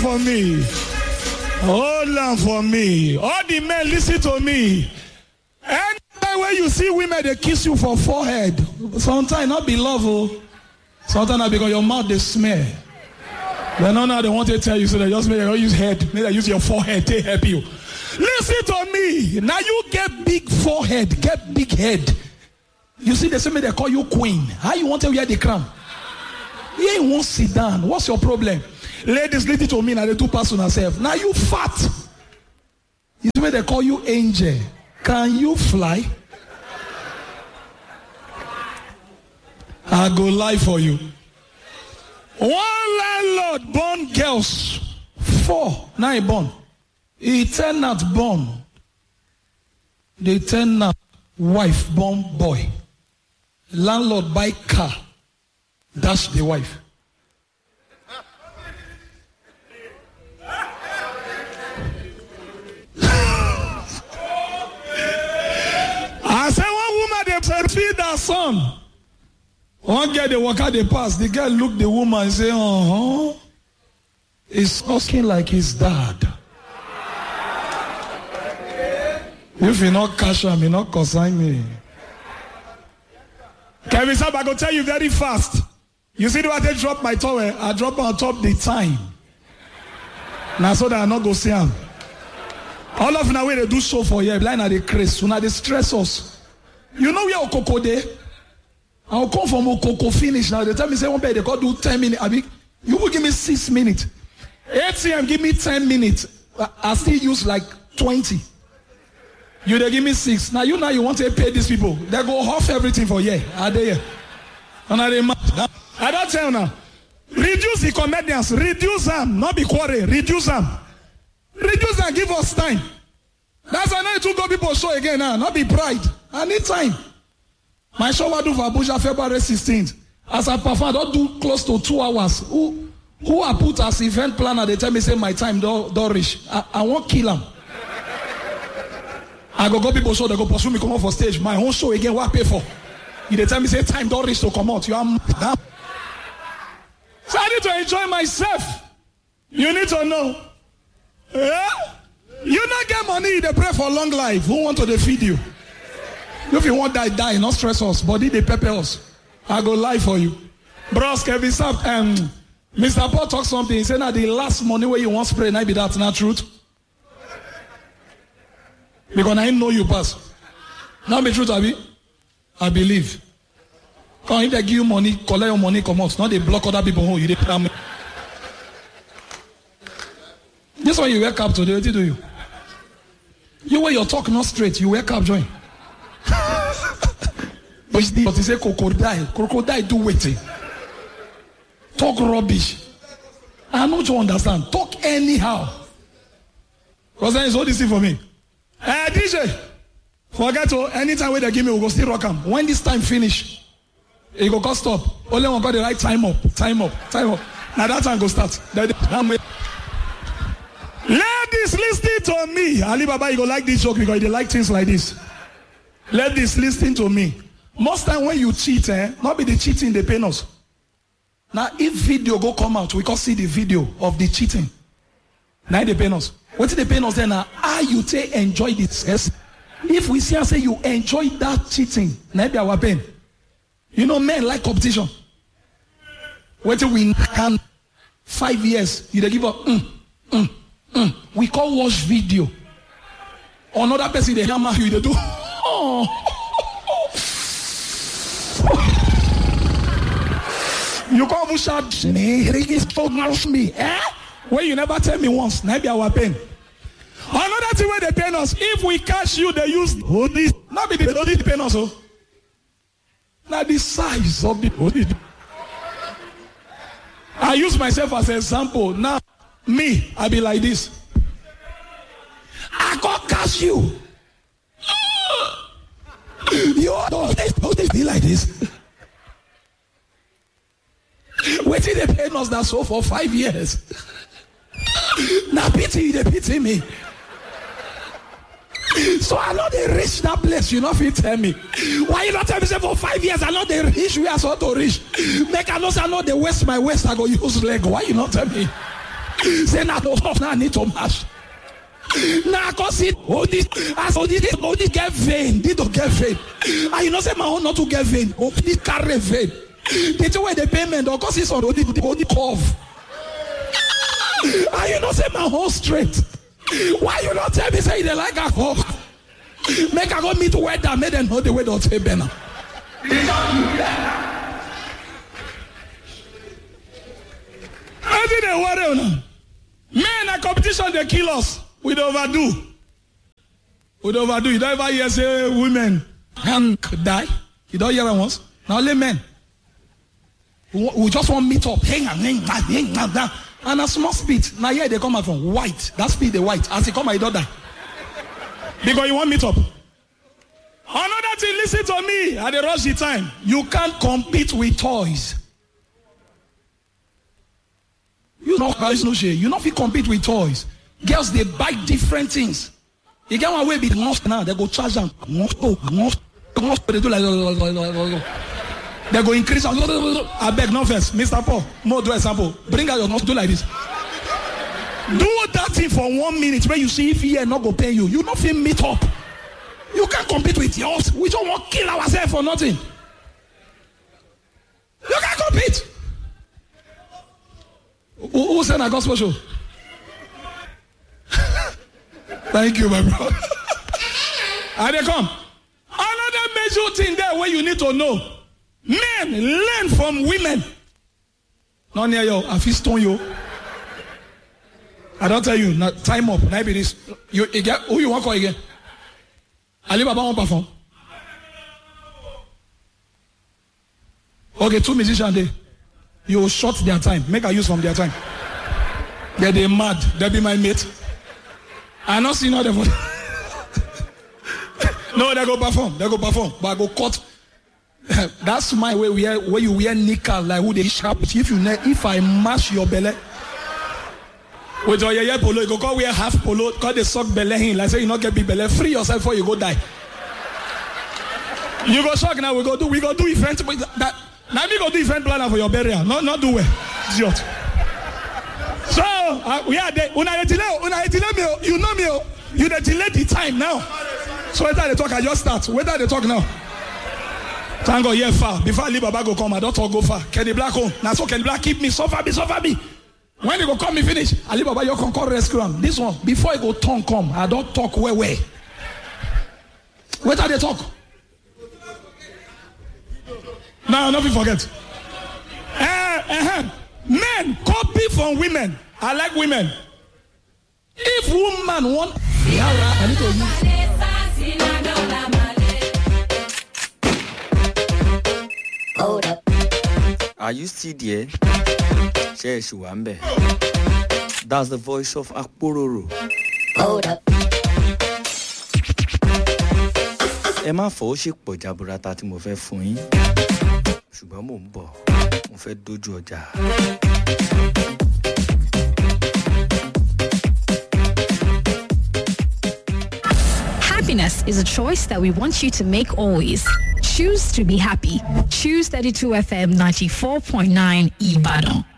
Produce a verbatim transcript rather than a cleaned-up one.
for me. Hold on for me. All the men, listen to me. Anytime when you see women, they kiss you for forehead. Sometimes not be love, oh. Sometimes not because your mouth they smell. They know now they want to tell you, so they just make they use head, they use your forehead to help you. Listen to me. Now you get big forehead, get big head. You see, the same way they call you queen. How you want to wear the crown? You ain't won't sit down. What's your problem? Ladies, listen to me now. They two pass on herself. Now you fat. You see, they call you angel. Can you fly? I go lie for you. One landlord born girls. Four. Now he born. He tenant born. The tenant wife born boy. Landlord buy car. Dash the wife. I say one woman they feed her son. One girl they walk out they pass. The girl look the woman and say, uh-huh. He's talking like his dad. If you not cash him, you not consign me. Kevin Sab, I go tell you very fast. You see the way I drop my towel? I drop on top the time. Now so that I not go see him. All of now when they do so for you, blind at the craze, so now they stress us. You know where Okoko dey? I'll come from Okoko finish now. They tell me say one day they got do ten minutes. I mean, you will give me six minutes. A T M give me ten minutes. I still use like twenty. You they give me six. Now you now you want to pay these people. They go off everything for yeah. Are they here? And are they mad? I don't tell you now. Reduce the comedians. Reduce them. Not be quarry. Reduce them. Reduce and give us time. That's why I need to go people show again now. Not be pride. I need time. My show I do for Abuja February sixteenth. As I perform, I don't do close to two hours. Who who I put as event planner, they tell me say my time don't, don't reach. I, I won't kill them. I go go people show, they go pursue me come out for stage. My own show again, what I pay for? You they tell me say time don't reach to come out. You are damn. So I need to enjoy myself. You need to know. Yeah? You not get money, they pray for long life. Who want to feed you? If you want die, die, not stress us. Body they pepper us. I go lie for you. Bros, Kevin Sapp, um, Mister Paul talk something. He said that the last money where you want spray, not be that not truth. Because I know you pass. Not be truth, Abi. I believe. Because if they give you money, collect your money, come out. Not they block other people who you they pay me. This one you wake up today, what do you do? You wear your talk not straight, you wake up, join. But he say crocodile, crocodile do waiting. Talk rubbish. I know you understand. Talk anyhow. Because then it's all this thing for me. Hey, D J, forget to anytime when they give me, we go still rock them. When this time finish, it go cost stop. Only one got the right time up, time up, time up. Now that time go start. Ladies, listen to me. Ali Baba, you go like this joke because they like things like this. Ladies, listen to me. Most time when you cheat, eh, not be the cheating they pay us. Now, if video go come out, we can see the video of the cheating. Now they pay us. What did they pay us then? Now, how you take enjoy this? Yes. If we see and say you enjoy that cheating, now be our pain. You know, men like competition. What we can five years, you they give up. Mm, mm, mm. We call watch video. Another person they hammer you, they do. Oh. You can't shout me, eh? Well, you never tell me once. Maybe our pain. Another thing where they pay us, if we catch you, they use hoodie. Not be the hoodie pay us, oh. Now the size of the hoodie. I use myself as an example. Now, me, I be like this. I go catch you. You don't be like this. Wait till they pay us that so for five years. Now pity, they pity me. So I know they reach that place. You know if you tell me. Why you not tell me say for five years I know they reach where I saw to reach. Make I know say I know they waste my waist, I go use leg. Why you not tell me? Say now, now I need to match. Now, cause it all this, as all this, all this get vain, did not get vain. And you know, say my own not to get vain. Oh, please carry vain. They do the payment, or cause it's on the body curve. And you know, say my whole straight. Why you not tell me say they like a home? Make I go meet weather, make them know the way don't say better. I did a worry on men a competition they kill us. We don't overdo. We don't overdo. You don't ever hear say women can die. You don't hear that once. Now only men. We, we just want meet up. Hang on, hang on, hang on, down. And a small speed. Now here they come out from white. That speed the white. As they come, I don't die. Because you want meet up. Another thing, listen to me. At the rush the time, you can't compete with toys. You know, guys, no shame. You not fit compete with toys. Girls, they buy different things. You get one way be now, they go charge them. They do like they go increase. I beg no first, Mister Paul. More do example. Bring out your nose, do like this. Do that thing for one minute when you see if he not go pay you. You not feel meet up. You can't compete with yours. We don't want to kill ourselves for nothing. You can't compete. Who, who sent a gospel show? Thank you, my brother. And they come. Another major thing there where you need to know. Men learn from women. Not near you. I feel stone you. I don't tell you. Now, time up. Now be this. You, you get, who you want to call again? Alibaba won't perform. Okay, two musicians there. You short their time. Make a use from their time. They're they mad. They be my mate. I not see no devil. No, they go perform. They go perform. But I go cut. That's my way. Where where you wear nickel like who they sharp. If you if I mash your belly with your yeah polo, you go go wear half polo. Cause they suck belly in. Like say you not get big belly. Free yourself before you go die. You go shock now. We go do we go do event. That now we go do event planner for your burial. Not not do well. Idiot. So uh, we are there. Una delay. Una delay me. You know me. You dey delay the time now. So whether they talk, I just start. Whether they talk now. Thank God, yeah, far. Before I leave, Baba go come. I don't talk go far. Kenny Black home. Now so Kenny Black keep me. Suffer me, suffer me. When they go come me finish, I leave Baba. You can call rescue him. This one before I go tongue come. I don't talk where where. Whether they talk. Now nothing forget. Uh, uh-huh. Men copy from women. I like women. If woman want, I need to use. Hold up. Are you still there? That's the voice of Akpororo. Hold up. Ẹ má fọwọ́ ṣe pọ̀ jaburata tí mo fẹ́ fún yín. Ṣùgbọ́n mò ń bọ̀. Mo fẹ́ dojú ọjà. Happiness is a choice that we want you to make always. Choose to be happy. Choose thirty-two F M ninety-four point nine Ibadan.